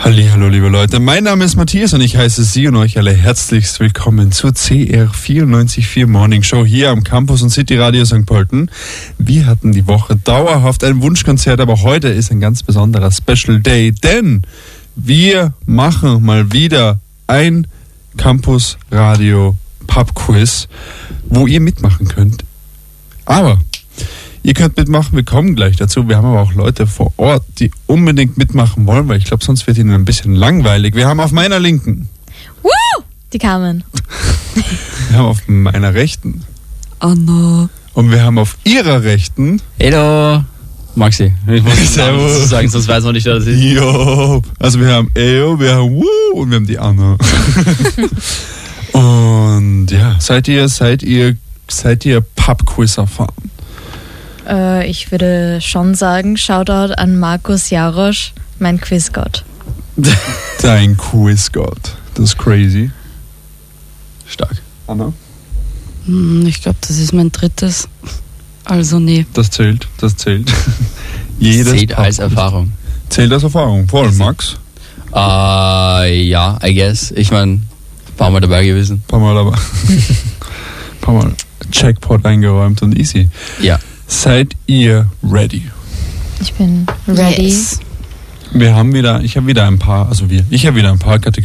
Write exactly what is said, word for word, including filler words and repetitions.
Hallihallo, liebe Leute. Mein Name ist Matthias und ich heiße Sie und euch alle herzlichst willkommen zur C R vierundneunzig Komma vier Morning Show hier am Campus und City Radio Sankt Pölten. Wir hatten die Woche dauerhaft ein Wunschkonzert, aber heute ist ein ganz besonderer Special Day, denn wir machen mal wieder ein Campus Radio Pub Quiz, wo ihr mitmachen könnt. Aber ihr könnt mitmachen, wir kommen gleich dazu. Wir haben aber auch Leute vor Ort, die unbedingt mitmachen wollen, weil ich glaube, sonst wird ihnen ein bisschen langweilig. Wir haben auf meiner Linken Woo! Die Carmen. Wir haben auf meiner Rechten Anna. Und wir haben auf ihrer Rechten Hello. Maxi. Ich muss es Servus. sagen, sonst weiß man nicht, wer das ist. Jo. Also wir haben Eo, wir haben Woo und wir haben die Anna. Und ja, seid ihr, seid ihr, seid ihr Pub-Quiz erfahren? Äh, ich würde schon sagen, Shoutout an Markus Jarosch, mein Quizgott. Dein Quizgott. Das ist crazy. Stark. Anna? Ich glaube, das ist mein drittes. Also nee. Das zählt, das zählt. Jedes Zählt Pub- als Erfahrung. Zählt als Erfahrung. Voll, Max? Äh, ja, I guess. Ich meine, ein paar Mal dabei gewesen. Paar Mal aber. Paar Mal Checkpot eingeräumt und easy. Ja. Seid ihr ready? Ich bin ready. Yes. Wir haben wieder, ich habe wieder ein paar, also wir, ich habe wieder ein paar Kategorien